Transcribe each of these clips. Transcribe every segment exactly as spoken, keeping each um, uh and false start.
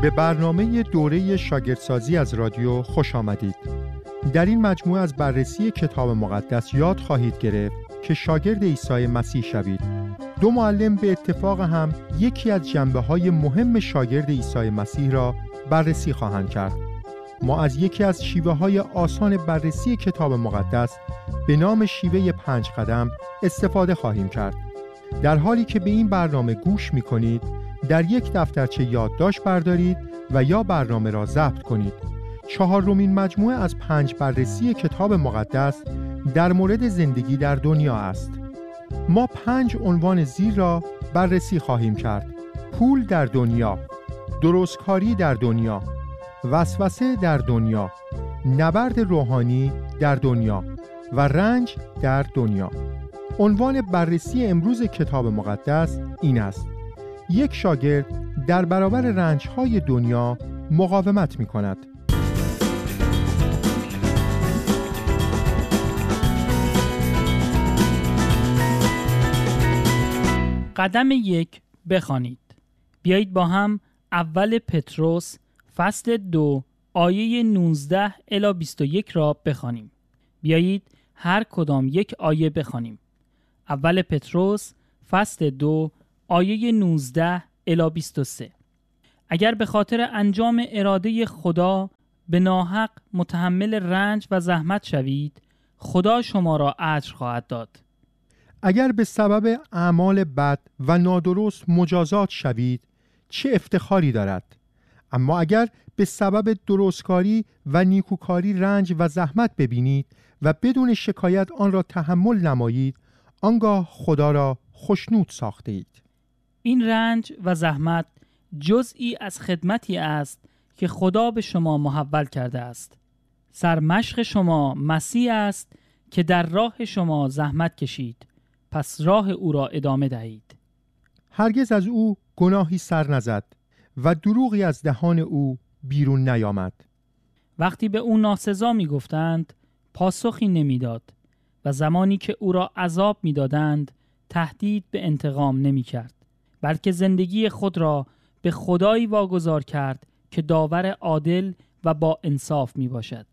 به برنامه دوره شاگردسازی از رادیو خوش آمدید. در این مجموعه از بررسی کتاب مقدس یاد خواهید گرفت که شاگرد عیسی مسیح شوید. دو معلم به اتفاق هم یکی از جنبه‌های مهم شاگرد عیسی مسیح را بررسی خواهند کرد. ما از یکی از شیوه‌های آسان بررسی کتاب مقدس به نام شیوه پنج قدم استفاده خواهیم کرد. در حالی که به این برنامه گوش می‌کنید، در یک دفترچه یادداشت بردارید و یا برنامه را ضبط کنید. چهارمین مجموعه از پنج بررسی کتاب مقدس در مورد زندگی در دنیا است. ما پنج عنوان زیر را بررسی خواهیم کرد: پول در دنیا، درستکاری در دنیا، وسوسه در دنیا، نبرد روحانی در دنیا و رنج در دنیا. عنوان بررسی امروز کتاب مقدس این است: یک شاگرد در برابر رنج‌های دنیا مقاومت می‌کند. قدم یک، بخوانید. بیایید با هم اول پتروس فصل دو آیه نوزده الی بیست و یک را بخوانیم. بیایید هر کدام یک آیه بخوانیم. اول پتروس فصل دو آیه نوزده الی بیست و سه. اگر به خاطر انجام اراده خدا به ناحق متحمل رنج و زحمت شوید، خدا شما را اجر خواهد داد. اگر به سبب اعمال بد و نادرست مجازات شوید، چه افتخاری دارد؟ اما اگر به سبب درستکاری و نیکوکاری رنج و زحمت ببینید و بدون شکایت آن را تحمل نمایید، آنگاه خدا را خوشنود ساخته اید. این رنج و زحمت جزئی از خدمتی است که خدا به شما محول کرده است. سرمشق شما مسیح است که در راه شما زحمت کشید، پس راه او را ادامه دهید. هرگز از او گناهی سر نزد و دروغی از دهان او بیرون نیامد. وقتی به او ناسزا می گفتند، پاسخی نمی داد و زمانی که او را عذاب می دادند، تهدید به انتقام نمی کرد، بلکه زندگی خود را به خدایی واگذار کرد که داور عادل و با انصاف می باشد.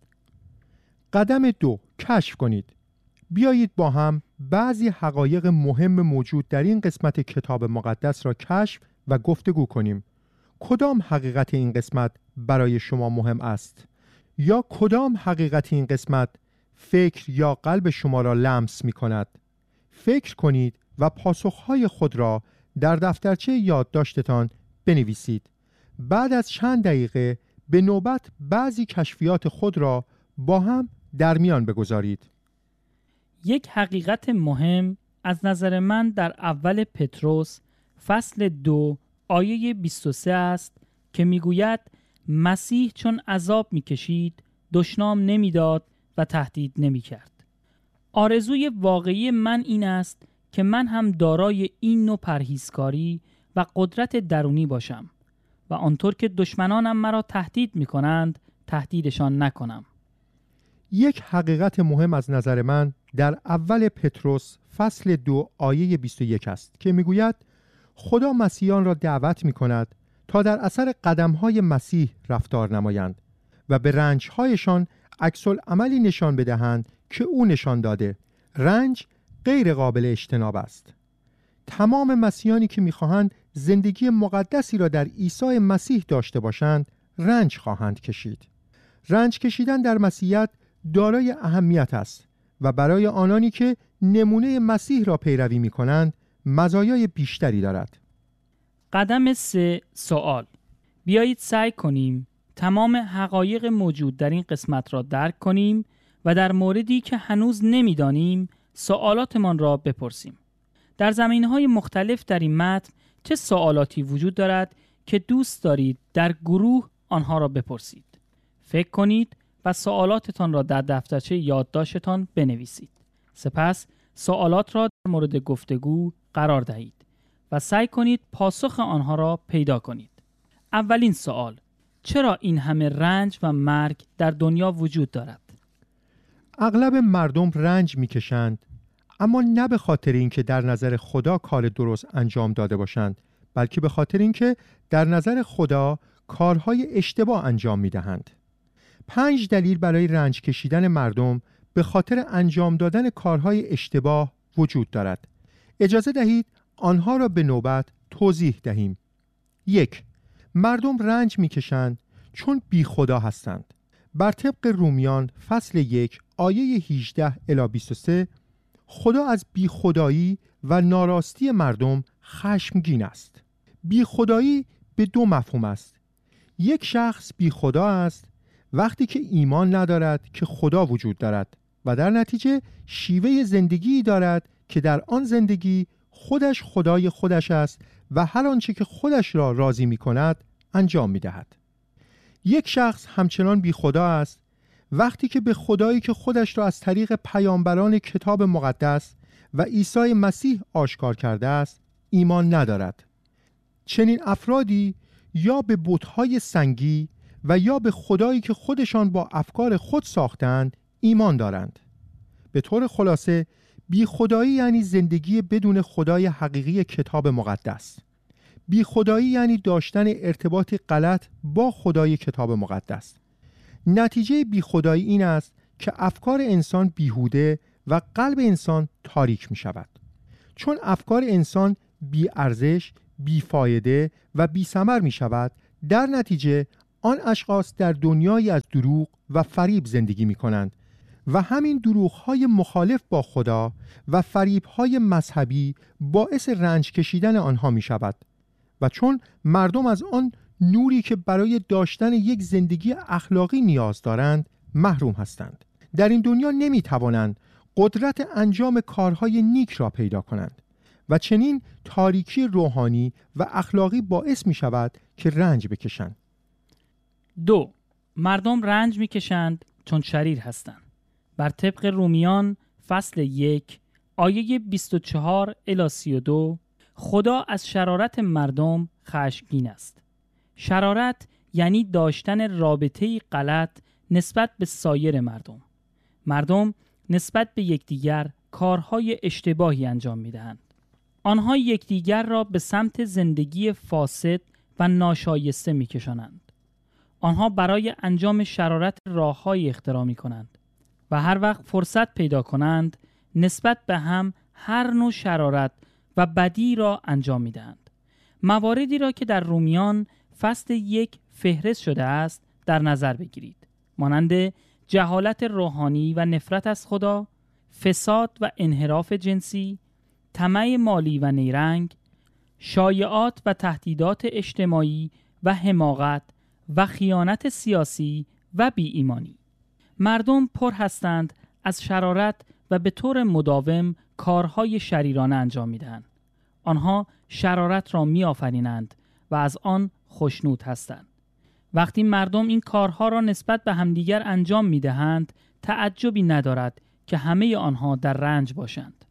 قدم دو، کشف کنید. بیایید با هم بعضی حقایق مهم موجود در این قسمت کتاب مقدس را کشف و گفتگو کنیم. کدام حقیقت این قسمت برای شما مهم است؟ یا کدام حقیقت این قسمت فکر یا قلب شما را لمس می کند؟ فکر کنید و پاسخهای خود را در دفترچه یادداشتتان بنویسید. بعد از چند دقیقه به نوبت بعضی کشفیات خود را با هم در میان بگذارید. یک حقیقت مهم از نظر من در اول پتروس فصل دو آیه بیست و سه است که میگوید مسیح چون عذاب میکشید دشنام نمیداد و تهدید نمیکرد. آرزوی واقعی من این است که من هم دارای این نوع پرهیزکاری و قدرت درونی باشم و آنطور که دشمنانم مرا تهدید میکنند تهدیدشان نکنم. یک حقیقت مهم از نظر من در اول پتروس فصل دو آیه بیست و یک است که میگوید خدا مسیحیان را دعوت میکند تا در اثر قدمهای مسیح رفتار نمایند و به رنجهایشان عکس العملی نشان بدهند که او نشان داده. رنج غیر قابل اجتناب است. تمام مسیحیانی که میخواهند زندگی مقدسی را در عیسی مسیح داشته باشند رنج خواهند کشید. رنج کشیدن در مسیحیت دارای اهمیت است و برای آنانی که نمونه مسیح را پیروی می کنند مزایای بیشتری دارد. قدم سه، سوال. بیایید سعی کنیم تمام حقایق موجود در این قسمت را درک کنیم و در موردی که هنوز نمی‌دانیم سوالاتمان را بپرسیم. در زمینه‌های مختلف در این متن چه سوالاتی وجود دارد که دوست دارید در گروه آنها را بپرسید؟ فکر کنید و سوالاتتان را در دفترچه یادداشتتان بنویسید. سپس سوالات را در مورد گفتگو قرار دهید و سعی کنید پاسخ آنها را پیدا کنید. اولین سوال: چرا این همه رنج و مرگ در دنیا وجود دارد؟ اغلب مردم رنج میکشند، اما نه به خاطر اینکه در نظر خدا کار درست انجام داده باشند، بلکه به خاطر اینکه در نظر خدا کارهای اشتباه انجام می‌دهند. پنج دلیل برای رنج کشیدن مردم به خاطر انجام دادن کارهای اشتباه وجود دارد. اجازه دهید آنها را به نوبت توضیح دهیم. یک، مردم رنج می‌کشند چون بی خدا هستند. بر طبق رومیان فصل یک آیه هجده الی بیست و سه، خدا از بی خدایی و ناراستی مردم خشمگین است. بی خدایی به دو مفهوم است. یک شخص بی خدا است وقتی که ایمان ندارد که خدا وجود دارد و در نتیجه شیوه زندگی دارد که در آن زندگی خودش خدای خودش است و هر آنچه که خودش را راضی می کند انجام می دهد. یک شخص همچنان بی خدا است وقتی که به خدایی که خودش را از طریق پیامبران کتاب مقدس و عیسی مسیح آشکار کرده است ایمان ندارد. چنین افرادی یا به بت‌های سنگی و یا به خدایی که خودشان با افکار خود ساختند ایمان دارند. به طور خلاصه بی خدایی یعنی زندگی بدون خدای حقیقی کتاب مقدس. بی خدایی یعنی داشتن ارتباطی غلط با خدای کتاب مقدس. نتیجه بی خدایی این است که افکار انسان بیهوده و قلب انسان تاریک می شود. چون افکار انسان بی ارزش، بی فایده و بی ثمر می شود، در نتیجه آن اشخاص در دنیایی از دروغ و فریب زندگی می کنند و همین دروغ‌های مخالف با خدا و فریب‌های مذهبی باعث رنج کشیدن آنها می شود. و چون مردم از آن نوری که برای داشتن یک زندگی اخلاقی نیاز دارند محروم هستند. در این دنیا نمی توانند قدرت انجام کارهای نیک را پیدا کنند و چنین تاریکی روحانی و اخلاقی باعث می شود که رنج بکشند. دو، مردم رنج می کشند چون شریر هستند. بر طبق رومیان فصل یک آیه بیست و چهار الی سی و دو، خدا از شرارت مردم خشمگین است. شرارت یعنی داشتن رابطه‌ای غلط نسبت به سایر مردم. مردم نسبت به یکدیگر کارهای اشتباهی انجام می‌دهند. آنها یکدیگر را به سمت زندگی فاسد و ناشایسته می‌کشانند. آنها برای انجام شرارت راه‌هایی اختراع می‌کنند و هر وقت فرصت پیدا کنند نسبت به هم هر نوع شرارت و بدی را انجام می‌دهند. مواردی را که در رومیان فصل یک فهرست شده است در نظر بگیرید، مانند جهالت روحانی و نفرت از خدا، فساد و انحراف جنسی، طمع مالی و نیرنگ، شایعات و تهدیدات اجتماعی و حماقت و خیانت سیاسی و بی ایمانی. مردم پر هستند از شرارت و به طور مداوم کارهای شریرانه انجام می‌دهند. آنها شرارت را می‌آفرینند و از آن خوشنود هستند. وقتی مردم این کارها را نسبت به همدیگر انجام می‌دهند، تعجبی ندارد که همه آنها در رنج باشند.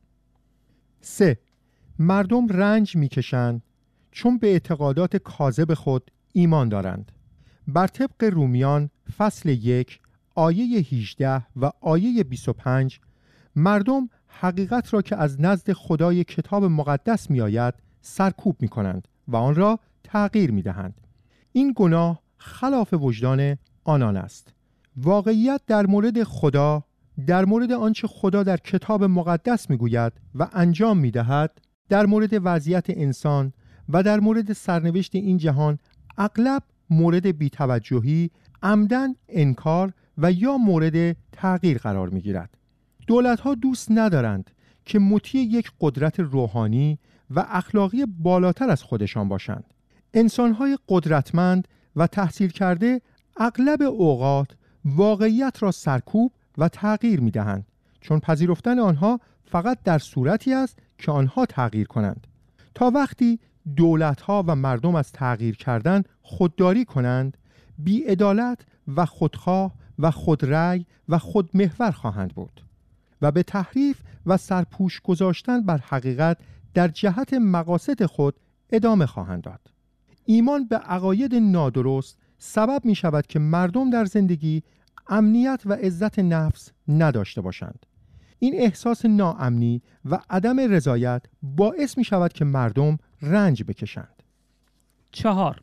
سه، مردم رنج می‌کشند چون به اعتقادات کاذب خود ایمان دارند. بر طبق رومیان فصل یک آیه هجده و آیه بیست و پنج، مردم حقیقت را که از نزد خدای کتاب مقدس می آید سرکوب می کنند و آن را تغییر می دهند. این گناه خلاف وجدان آنان است. واقعیت در مورد خدا، در مورد آنچه خدا در کتاب مقدس می گوید و انجام می دهد، در مورد وضعیت انسان و در مورد سرنوشت این جهان اغلب مورد بی‌توجهی، عمدن انکار و یا مورد تغییر قرار می گیرد. دولت‌ها دوست ندارند که مطیع یک قدرت روحانی و اخلاقی بالاتر از خودشان باشند. انسان‌های قدرتمند و تحصیل کرده اغلب اوقات واقعیت را سرکوب و تغییر می‌دهند، چون پذیرفتن آنها فقط در صورتی است که آنها تغییر کنند. تا وقتی دولت‌ها و مردم از تغییر کردن خودداری کنند، بی‌عدالت و خودخواه و خودرأی و خودمحور خواهند بود و به تحریف و سرپوش گذاشتن بر حقیقت در جهت مقاصد خود ادامه خواهند داد. ایمان به عقاید نادرست سبب می شود که مردم در زندگی امنیت و عزت نفس نداشته باشند. این احساس ناامنی و عدم رضایت باعث می شود که مردم رنج بکشند. چهار،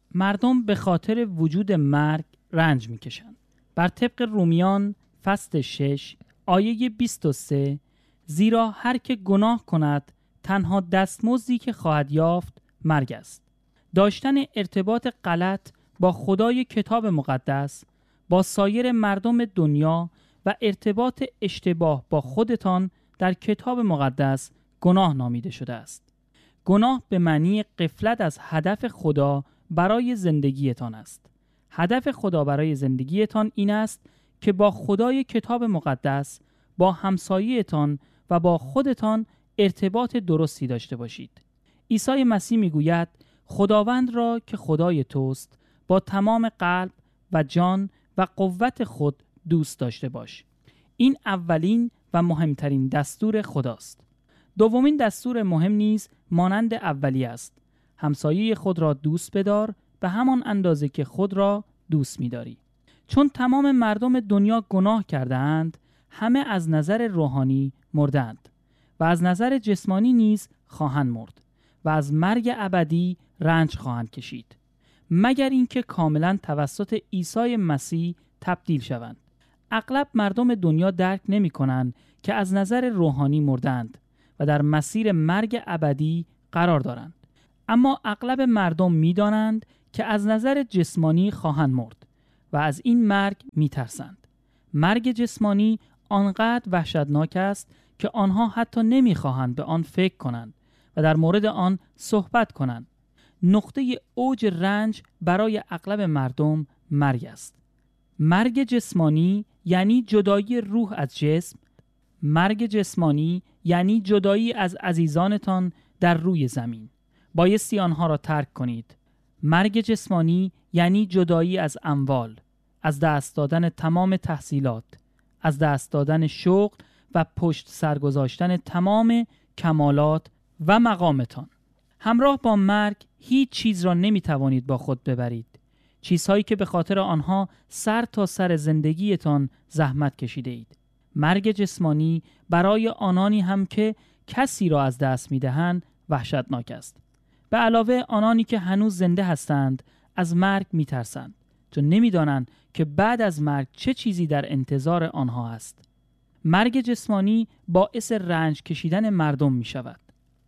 مردم به خاطر وجود مرگ رنج میکشند. بر طبق رومیان فصل شش آیه بیست و سه، زیرا هر که گناه کند تنها دستمزدی که خواهد یافت مرگ است. داشتن ارتباط غلط با خدای کتاب مقدس، با سایر مردم دنیا و ارتباط اشتباه با خودتان در کتاب مقدس گناه نامیده شده است. گناه به معنی غفلت از هدف خدا برای زندگیتان است. هدف خدا برای زندگیتان این است که با خدای کتاب مقدس، با همسایه‌تان و با خودتان ارتباط درستی داشته باشید. عیسی مسیح میگوید خداوند را که خدای توست با تمام قلب و جان و قوت خود دوست داشته باش. این اولین و مهمترین دستور خداست. دومین دستور مهم نیز مانند اولی است. همسایه خود را دوست بدار به همان اندازه که خود را دوست می‌داری. چون تمام مردم دنیا گناه کرده‌اند، همه از نظر روحانی مردند و از نظر جسمانی نیز خواهند مرد و از مرگ ابدی رنج خواهند کشید، مگر اینکه کاملا توسط عیسی مسیح تبدیل شوند. اغلب مردم دنیا درک نمی کنند که از نظر روحانی مردند و در مسیر مرگ ابدی قرار دارند. اما اغلب مردم می دانند که از نظر جسمانی خواهند مرد و از این مرگ می ترسند. مرگ جسمانی آنقدر وحشتناک است که آنها حتی نمی خواهند به آن فکر کنند و در مورد آن صحبت کنند. نقطه اوج رنج برای اغلب مردم مرگ است. مرگ جسمانی یعنی جدایی روح از جسم. مرگ جسمانی یعنی جدایی از عزیزانتان در روی زمین. بایستی آنها را ترک کنید. مرگ جسمانی یعنی جدایی از اموال، از دست دادن تمام تحصیلات، از دست دادن شغل و پشت سرگذاشتن تمام کمالات و مقامتان. همراه با مرگ هیچ چیز را نمی توانید با خود ببرید. چیزهایی که به خاطر آنها سر تا سر زندگیتان زحمت کشیده اید. مرگ جسمانی برای آنانی هم که کسی را از دست می دهند وحشتناک است. به علاوه آنانی که هنوز زنده هستند از مرگ می ترسند، چون نمی دانند که بعد از مرگ چه چیزی در انتظار آنها است. مرگ جسمانی باعث رنج کشیدن مردم می شود.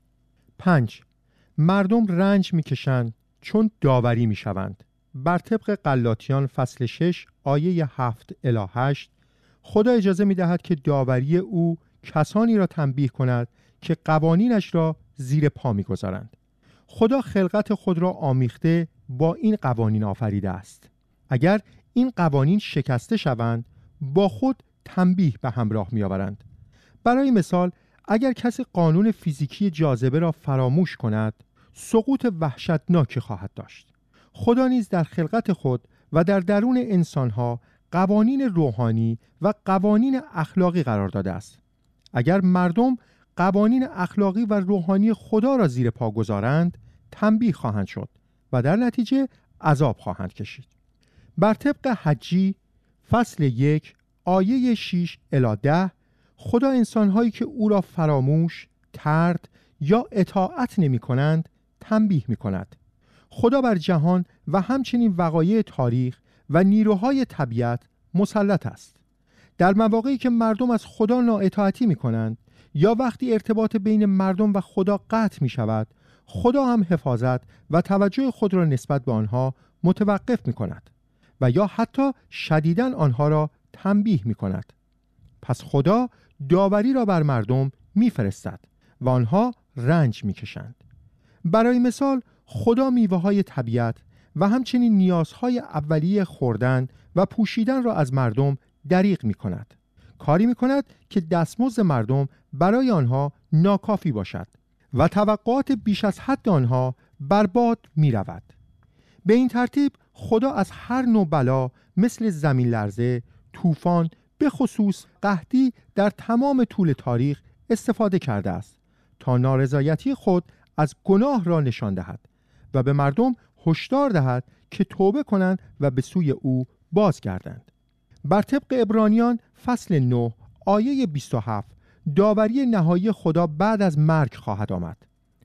پنج. مردم رنج می کشند چون داوری می شوند. بر طبق غلاطیان فصل شش آیه هفت الی هشت خدا اجازه می دهد که داوری او کسانی را تنبیه کند که قوانینش را زیر پا می گذارند. خدا خلقت خود را آمیخته با این قوانین آفریده است. اگر این قوانین شکسته شوند با خود تنبیه به همراه می آورند. برای مثال اگر کسی قانون فیزیکی جاذبه را فراموش کند سقوط وحشتناکی خواهد داشت. خدا نیز در خلقت خود و در درون انسانها قوانین روحانی و قوانین اخلاقی قرار داده است. اگر مردم قوانین اخلاقی و روحانی خدا را زیر پا گذارند تنبیه خواهند شد و در نتیجه عذاب خواهند کشید. بر طبق حجی فصل یک آیه شش الی ده خدا انسانهایی که او را فراموش، طرد یا اطاعت نمی کنند تنبیه می کند. خدا بر جهان و همچنین وقایع تاریخ و نیروهای طبیعت مسلط است. در مواقعی که مردم از خدا نااطاعتی می کنند یا وقتی ارتباط بین مردم و خدا قطع می شود، خدا هم حفاظت و توجه خود را نسبت به آنها متوقف می کند و یا حتی شدیداً آنها را تنبیه می کند. پس خدا داوری را بر مردم می فرستد و آنها رنج می کشند. برای مثال خدا میوه های طبیعت و همچنین نیازهای اولیه خوردن و پوشیدن را از مردم دریغ می کند. کاری می کند که دستمزد مردم برای آنها ناکافی باشد و توقعات بیش از حد آنها برباد می رود. به این ترتیب خدا از هر نوع بلا مثل زمین لرزه، طوفان، به خصوص قحطی در تمام طول تاریخ استفاده کرده است تا نارضایتی خود از گناه را نشان دهد و به مردم هشدار دهد که توبه کنند و به سوی او بازگردند. بر طبق عبرانیان فصل نه آیه بیست و هفت داوری نهایی خدا بعد از مرگ خواهد آمد.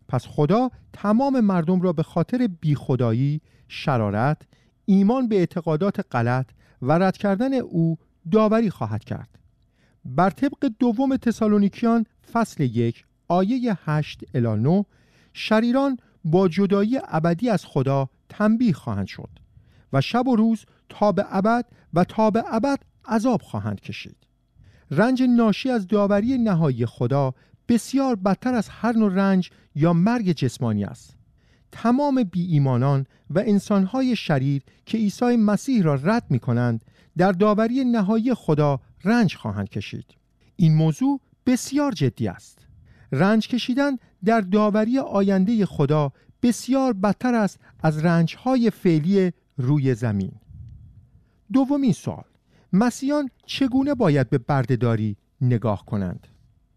پس خدا تمام مردم را به خاطر بیخدایی، شرارت، ایمان به اعتقادات غلط و رد کردن او داوری خواهد کرد. بر طبق دوم تسالونیکیان فصل یک آیه هشت الی نه، شریران با جدایی ابدی از خدا تنبیه خواهند شد و شب و روز تا به ابد و تا به ابد عذاب خواهند کشید. رنج ناشی از داوری نهایی خدا بسیار بدتر از هر نوع رنج یا مرگ جسمانی است. تمام بی ایمانان و انسانهای شریر که عیسی مسیح را رد می کنند در داوری نهایی خدا رنج خواهند کشید. این موضوع بسیار جدی است. رنج کشیدن در داوری آینده خدا بسیار بدتر است از رنجهای فعلی روی زمین. دومین سوال: مسیحیان چگونه باید به بردهداری نگاه کنند؟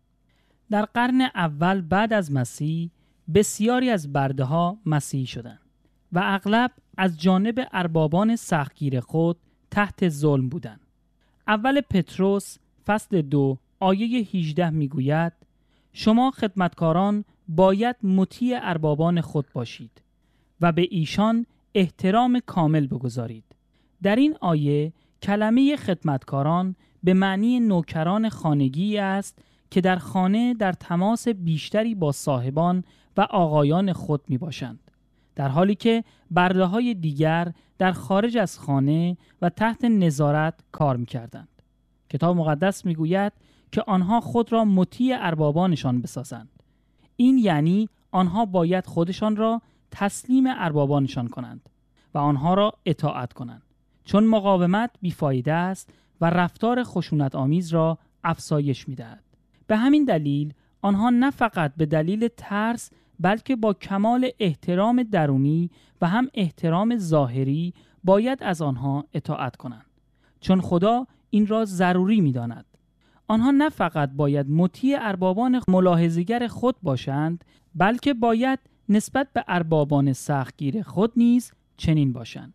در قرن اول بعد از مسیح بسیاری از برده ها مسیحی شدند و اغلب از جانب اربابان سختگیر خود تحت ظلم بودند. اول پتروس فصل دو آیه هجده میگوید: شما خدمتکاران باید مطیع اربابان خود باشید و به ایشان احترام کامل بگذارید. در این آیه کلمه خدمتکاران به معنی نوکران خانگی است که در خانه در تماس بیشتری با صاحبان و آقایان خود می باشند، در حالی که برده های دیگر در خارج از خانه و تحت نظارت کار می کردند. کتاب مقدس می گوید که آنها خود را مطیع اربابانشان بسازند. این یعنی آنها باید خودشان را تسلیم اربابانشان کنند و آنها را اطاعت کنند، چون مقاومت بیفایده است و رفتار خشونت آمیز را افزایش می دهد. به همین دلیل آنها نه فقط به دلیل ترس بلکه با کمال احترام درونی و هم احترام ظاهری باید از آنها اطاعت کنند، چون خدا این را ضروری می داند. آنها نه فقط باید مطیع اربابان ملاحظه‌گر خود باشند بلکه باید نسبت به اربابان سختگیر خود نیز چنین باشند.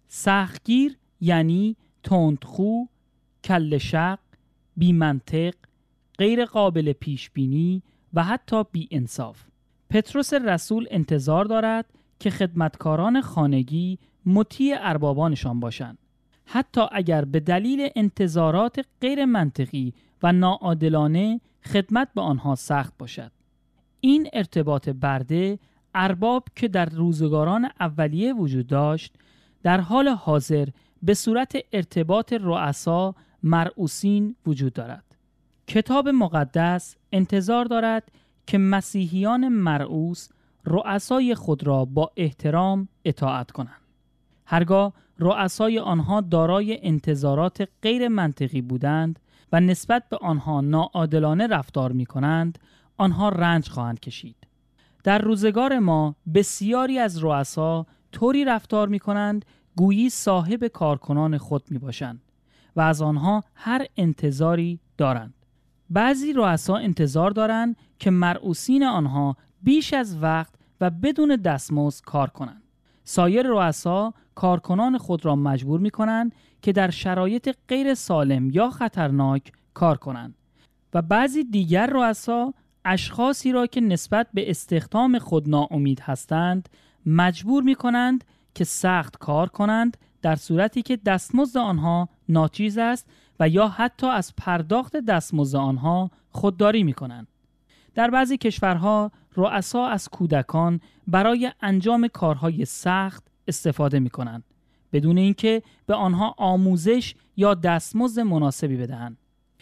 سختگیر یعنی تندخو، کله شق، بی منطق، غیر قابل پیش بینی و حتی بی انصاف. پتروس رسول انتظار دارد که خدمتکاران خانگی مطیع اربابانشان باشند، حتی اگر به دلیل انتظارات غیر منطقی و ناعادلانه خدمت به آنها سخت باشد. این ارتباط برده ارباب که در روزگاران اولیه وجود داشت در حال حاضر به صورت ارتباط رؤسا مرئوسین وجود دارد. کتاب مقدس انتظار دارد که مسیحیان مرئوس رؤسای خود را با احترام اطاعت کنند. هرگاه رؤسای آنها دارای انتظارات غیر منطقی بودند و نسبت به آنها ناعادلانه رفتار می کنند، آنها رنج خواهند کشید. در روزگار ما بسیاری از رؤسا طوری رفتار می کنند گویی صاحب کارکنان خود می باشند و از آنها هر انتظاری دارند. بعضی رؤسا انتظار دارند که مرئوسین آنها بیش از وقت و بدون دستمزد کار کنند. سایر رؤسا کارکنان خود را مجبور می کنند که در شرایط غیر سالم یا خطرناک کار کنند و بعضی دیگر رؤسا اشخاصی را که نسبت به استخدام خود ناامید هستند مجبور می کنند که سخت کار کنند، در صورتی که دستمزد آنها ناچیز است و یا حتی از پرداخت دستمزد آنها خودداری می کنند. در بعضی کشورها رؤسا از کودکان برای انجام کارهای سخت استفاده می کنند بدون اینکه به آنها آموزش یا دستمزد مناسبی بدهند.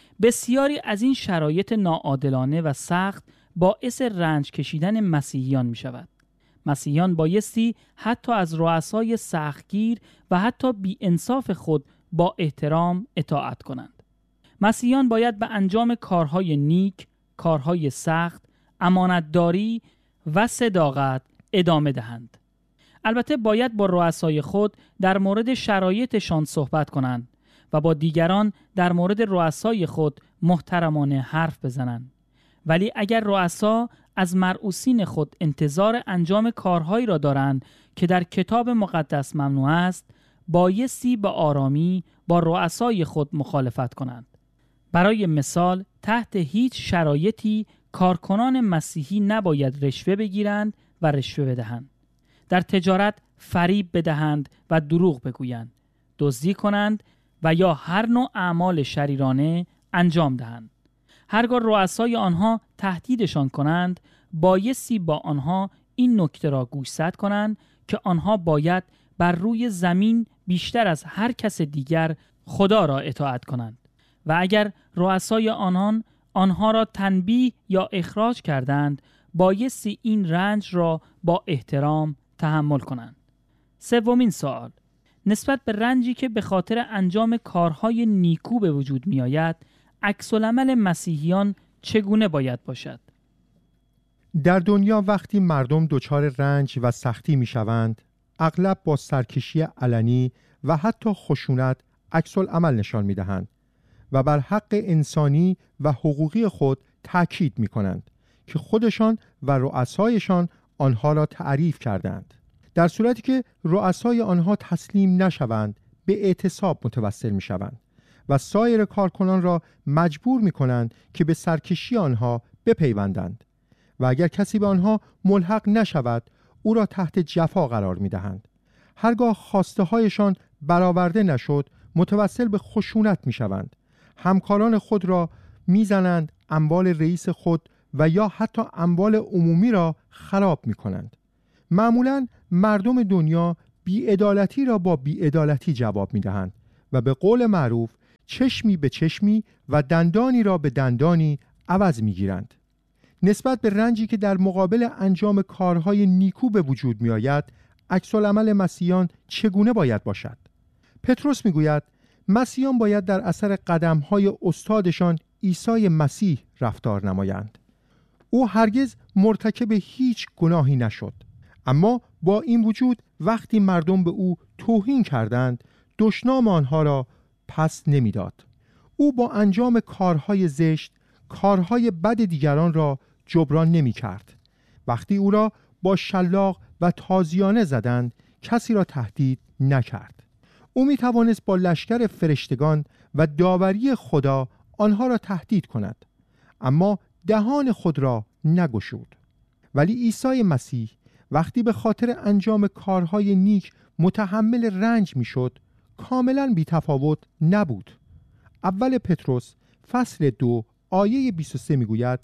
بسیاری از این شرایط ناعادلانه و سخت باعث رنج کشیدن مسیحیان می شود. مسیحیان بایستی حتی از رؤسای سختگیر و حتی بی انصاف خود با احترام اطاعت کنند. مسیحیان باید به انجام کارهای نیک، کارهای سخت، امانتداری و صداقت ادامه دهند. البته باید با رؤسای خود در مورد شرایطشان صحبت کنند و با دیگران در مورد رؤسای خود محترمانه حرف بزنند. ولی اگر رؤسا از مرئوسین خود انتظار انجام کارهایی را دارند که در کتاب مقدس ممنوع است، بایستی به آرامی با رؤسای خود مخالفت کنند. برای مثال، تحت هیچ شرایطی کارکنان مسیحی نباید رشوه بگیرند و رشوه بدهند. در تجارت فریب بدهند و دروغ بگویند، دزدی کنند و یا هر نوع اعمال شریرانه انجام دهند. هرگاه رؤسای آنها تهدیدشان کنند، بایستی با آنها این نکته را گوشزد کنند که آنها باید بر روی زمین بیشتر از هر کس دیگر خدا را اطاعت کنند و اگر رؤسای آنان آنها را تنبیه یا اخراج کردند، بایستی این رنج را با احترام تحمل کنند. سومین سوال، نسبت به رنجی که به خاطر انجام کارهای نیکو به وجود می آید، عکس‌العمل مسیحیان چگونه باید باشد؟ در دنیا وقتی مردم دچار رنج و سختی می شوند، اغلب با سرکشی علنی و حتی خشونت عکس‌العمل نشان می دهند و بر حق انسانی و حقوقی خود تأکید می کنند که خودشان و رؤسایشان آنها را تعریف کردند. در صورتی که رؤسای آنها تسلیم نشوند، به اعتصاب متوسل می شوند و سایر کارکنان را مجبور می کنند که به سرکشی آنها بپیوندند و اگر کسی به آنها ملحق نشود، او را تحت جفا قرار می دهند. هرگاه خواسته هایشان برآورده نشد، متوسل به خشونت می شوند. همکاران خود را می زنند، اموال رئیس خود و یا حتی اموال عمومی را خراب می کنند. معمولاً مردم دنیا بی‌عدالتی را با بی‌عدالتی جواب می دهند و به قول معروف چشمی به چشمی و دندانی را به دندانی عوض می گیرند. نسبت به رنجی که در مقابل انجام کارهای نیکو به وجود می آید، عکس‌العمل مسیحیان چگونه باید باشد؟ پتروس می گوید مسیحیان باید در اثر قدم‌های استادشان عیسی مسیح رفتار نمایند. او هرگز مرتکب هیچ گناهی نشد، اما با این وجود وقتی مردم به او توهین کردند، دشنام آنها را پس نمی‌داد. او با انجام کارهای زشت کارهای بد دیگران را جبران نمی‌کرد. وقتی او را با شلاق و تازیانه زدند، کسی را تهدید نکرد. او می توانست با لشکر فرشتگان و داوری خدا آنها را تهدید کند، اما دهان خود را نگشود. ولی عیسی مسیح وقتی به خاطر انجام کارهای نیک متحمل رنج می شد، کاملا بی تفاوت نبود. اول پتروس فصل دو آیه بیست و سه می گوید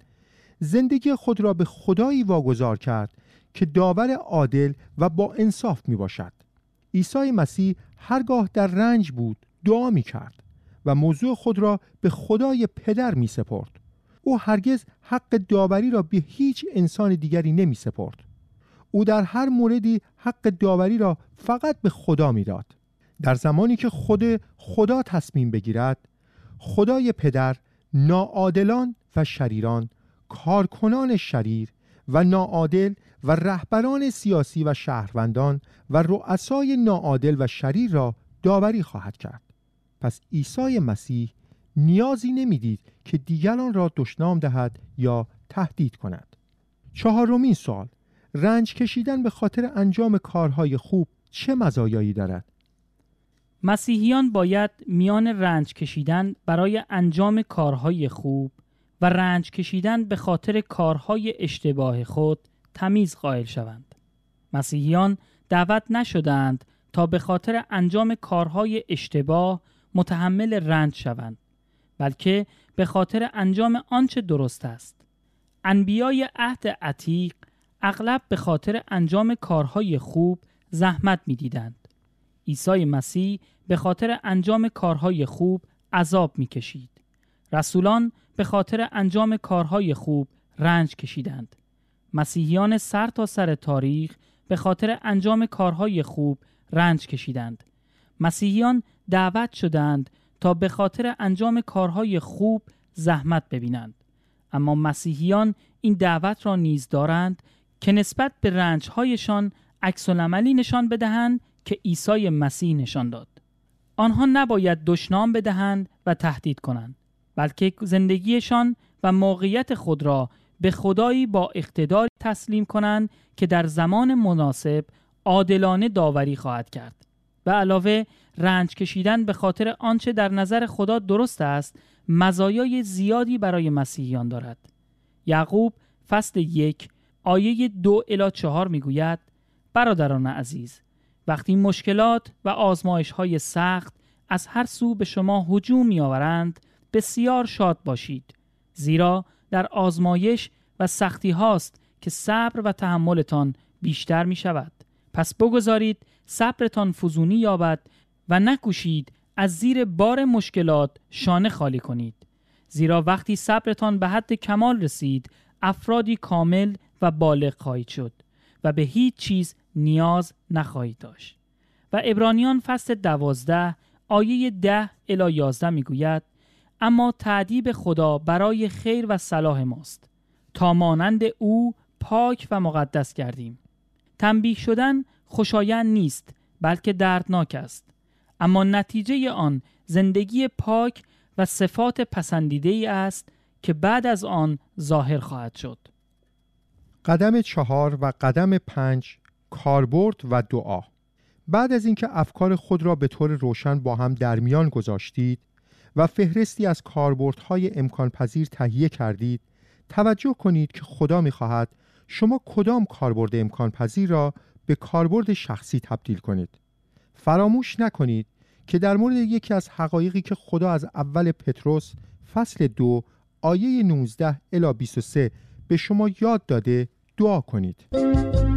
زندگی خود را به خدایی واگذار کرد که داور عادل و با انصاف می باشد. عیسی مسیح هرگاه در رنج بود دعا می کرد و موضوع خود را به خدای پدر می سپرد. او هرگز حق داوری را به هیچ انسان دیگری نمی سپرد. او در هر موردی حق داوری را فقط به خدا می داد. در زمانی که خود خدا تصمیم بگیرد، خدای پدر ناعادلان و شریران، کارکنان شریر و ناعادل و رهبران سیاسی و شهروندان و رؤسای ناعادل و شریر را داوری خواهد کرد. پس عیسی مسیح نیازی نمیدید که دیگران را دشنام دهد یا تهدید کند. چهارمین سوال، رنج کشیدن به خاطر انجام کارهای خوب چه مزایایی دارد؟ مسیحیان باید میان رنج کشیدن برای انجام کارهای خوب و رنج کشیدن به خاطر کارهای اشتباه خود تمیز قائل شوند. مسیحیان دعوت نشدند تا به خاطر انجام کارهای اشتباه متحمل رنج شوند، بلکه به خاطر انجام آنچه درست است. انبیای عهد عتیق اغلب به خاطر انجام کارهای خوب زحمت می دیدند. عیسی مسیح به خاطر انجام کارهای خوب عذاب می کشید. رسولان به خاطر انجام کارهای خوب رنج کشیدند. مسیحیان سر تا سر تاریخ به خاطر انجام کارهای خوب رنج کشیدند. مسیحیان دعوت شدند تا به خاطر انجام کارهای خوب زحمت ببینند. اما مسیحیان این دعوت را نیز دارند که نسبت به رنجهایشان عکس‌العملی نشان بدهند که عیسی مسیح نشان داد. آنها نباید دشنام بدهند و تهدید کنند، بلکه زندگیشان و موقعیت خود را به خدایی با اقتدار تسلیم کنند که در زمان مناسب عادلانه داوری خواهد کرد. به علاوه رنج کشیدن به خاطر آنچه در نظر خدا درست است، مزایای زیادی برای مسیحیان دارد. یعقوب فصل یک آیه دو الی چهار میگوید: برادران عزیز، وقتی مشکلات و آزمایش‌های سخت از هر سو به شما هجوم می‌آورند، بسیار شاد باشید، زیرا در آزمایش و سختی هاست که صبر و تحملتان بیشتر می شود. پس بگذارید صبرتان فزونی یابد و نکوشید از زیر بار مشکلات شانه خالی کنید، زیرا وقتی صبرتان به حد کمال رسید، افرادی کامل و بالغ خواهید شد و به هیچ چیز نیاز نخواهید داشت. و عبرانیان فصل دوازده آیه ده الی یازده می گوید: اما تأدیب خدا برای خیر و صلاح ماست، تا مانند او پاک و مقدس گردیم. تنبیه شدن خوشایند نیست، بلکه دردناک است، اما نتیجه آن زندگی پاک و صفات پسندیده ای است که بعد از آن ظاهر خواهد شد. قدم چهار و قدم پنج، کاربرد و دعا. بعد از اینکه افکار خود را به طور روشن با هم در میان گذاشتید و فهرستی از کاربردهای امکان پذیر تهیه کردید، توجه کنید که خدا می‌خواهد شما کدام کاربرد امکان پذیر را به کاربرد شخصی تبدیل کنید. فراموش نکنید که در مورد یکی از حقایقی که خدا از اول پتروس فصل دو آیه نوزده الی بیست و سه به شما یاد داده دعا کنید.